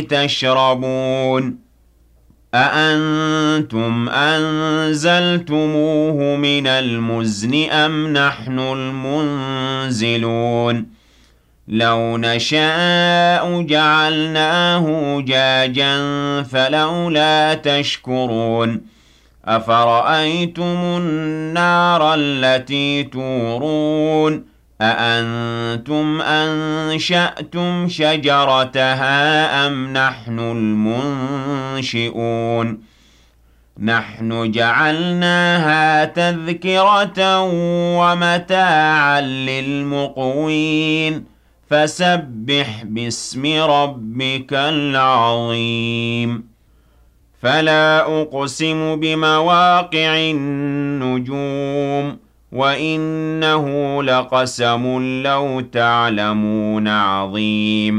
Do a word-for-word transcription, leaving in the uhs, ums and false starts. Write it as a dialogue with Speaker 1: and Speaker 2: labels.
Speaker 1: تشربون أأنتم أنزلتموه من المزن أم نحن المنزلون لو نشاء جعلناه جاجا فلولا تشكرون أفرأيتم النار التي تورون أأنتم أنشأتم شجرتها أم نحن المنشئون نحن جعلناها تذكرة ومتاعا للمقوين فسبح باسم ربك العظيم فلا أقسم بمواقع النجوم وإنه لقسم لو تعلمون عظيم